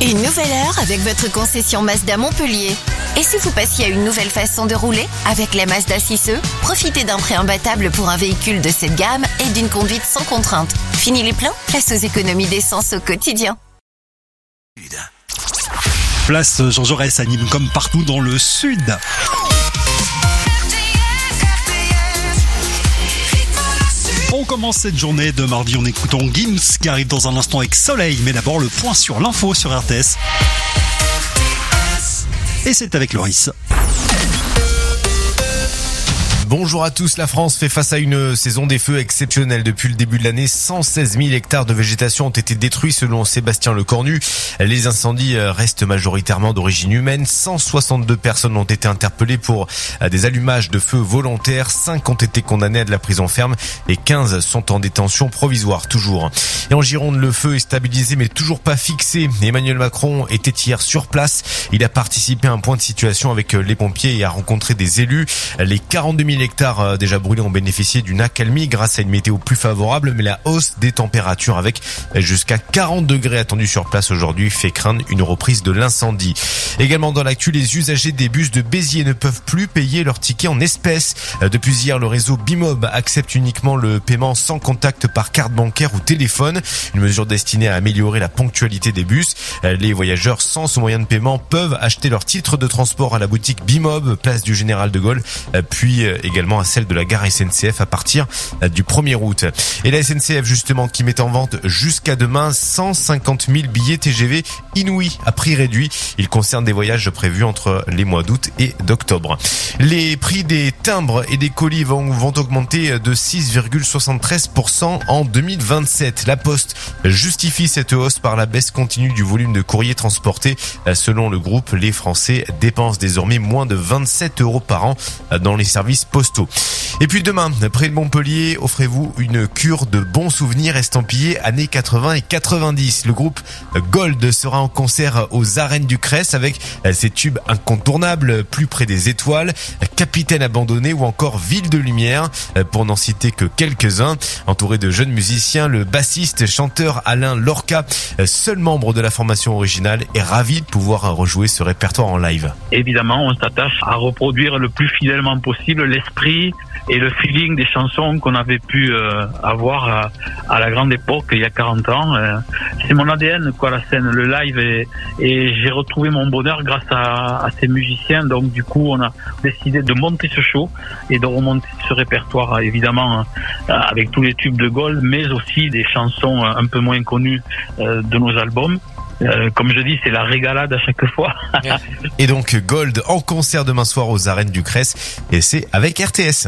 Une nouvelle heure avec votre concession Mazda Montpellier. Et si vous passiez à une nouvelle façon de rouler? Avec la Mazda 6e, profitez d'un prêt imbattable pour un véhicule de cette gamme et d'une conduite sans contrainte. Fini les pleins, place aux économies d'essence au quotidien. Place Jean Jaurès à Nîmes comme partout dans le sud. On commence cette journée de mardi en écoutant Gims qui arrive dans un instant avec Soleil. Mais d'abord le point sur l'info sur RTS. Et c'est avec Loris. Bonjour à tous, la France fait face à une saison des feux exceptionnelle. Depuis le début de l'année, 116 000 hectares de végétation ont été détruits selon Sébastien Lecornu. Les incendies restent majoritairement d'origine humaine. 162 personnes ont été interpellées pour des allumages de feux volontaires. 5 ont été condamnés à de la prison ferme et 15 sont en détention provisoire toujours. Et en Gironde, le feu est stabilisé mais toujours pas fixé. Emmanuel Macron était hier sur place. Il a participé à un point de situation avec les pompiers et a rencontré des élus. Les 42 000 hectares déjà brûlés ont bénéficié d'une accalmie grâce à une météo plus favorable, mais la hausse des températures avec jusqu'à 40 degrés attendus sur place aujourd'hui fait craindre une reprise de l'incendie. Également dans l'actu, les usagers des bus de Béziers ne peuvent plus payer leurs tickets en espèces. Depuis hier, le réseau Bimob accepte uniquement le paiement sans contact par carte bancaire ou téléphone, une mesure destinée à améliorer la ponctualité des bus. Les voyageurs sans ce moyen de paiement peuvent acheter leur titre de transport à la boutique Bimob, place du Général de Gaulle, puis également à celle de la gare SNCF à partir du 1er août. Et la SNCF justement qui met en vente jusqu'à demain 150 000 billets TGV inouïs à prix réduit. Ils concernent des voyages prévus entre les mois d'août et d'octobre. Les prix des timbres et des colis vont augmenter de 6,73% en 2027. La Poste justifie cette hausse par la baisse continue du volume de courrier transporté. Selon le groupe, les Français dépensent désormais moins de 27 € par an dans les services postaux. Et puis demain, près de Montpellier, offrez-vous une cure de bons souvenirs estampillés années 80 et 90. Le groupe Gold sera en concert aux Arènes du Cress avec ses tubes incontournables, Plus près des étoiles, Capitaine abandonné ou encore Ville de lumière, pour n'en citer que quelques-uns. Entouré de jeunes musiciens, le bassiste chanteur Alain Lorca, seul membre de la formation originale, est ravi de pouvoir rejouer ce répertoire en live. Évidemment, on s'attache à reproduire le plus fidèlement possible l'esprit et le feeling des chansons qu'on avait pu avoir à la grande époque, il y a 40 ans. C'est mon ADN, quoi, la scène, le live, et j'ai retrouvé mon bonheur grâce à ces musiciens. Donc du coup, on a décidé de monter ce show et de remonter ce répertoire, évidemment, avec tous les tubes de Gold, mais aussi des chansons un peu moins connues de nos albums. Comme je dis, c'est la régalade à chaque fois. Et donc Gold en concert demain soir aux Arènes du Cress, et c'est avec RTS.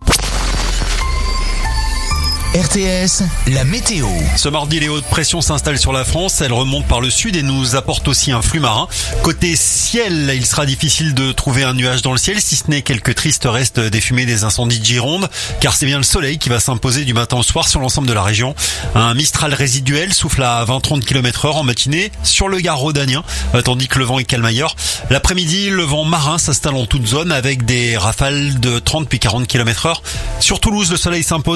RTS, la météo. Ce mardi, les hautes pressions s'installent sur la France. Elles remontent par le sud et nous apportent aussi un flux marin. Côté ciel, il sera difficile de trouver un nuage dans le ciel, si ce n'est quelques tristes restes des fumées des incendies de Gironde, car c'est bien le soleil qui va s'imposer du matin au soir sur l'ensemble de la région. Un mistral résiduel souffle à 20-30 km/h en matinée sur le Gard rhodanien, tandis que le vent est calme ailleurs. L'après-midi, le vent marin s'installe en toute zone avec des rafales de 30 puis 40 km/h. Sur Toulouse, le soleil s'impose